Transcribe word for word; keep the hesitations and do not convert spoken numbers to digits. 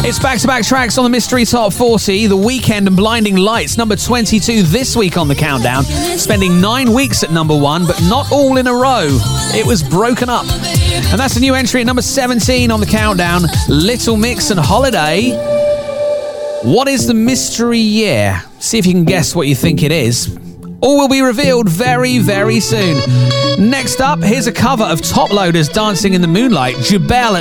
It's back-to-back tracks on the Mystery Top forty. The Weeknd and Blinding Lights, number twenty-two this week on the countdown. Spending nine weeks at number one, but not all in a row. It was broken up. And that's a new entry at number seventeen on the countdown. Little Mix and Holiday. What is the mystery year? See if you can guess what you think it is. All will be revealed very, very soon. Next up, here's a cover of Top Loaders Dancing in the Moonlight. Jubel at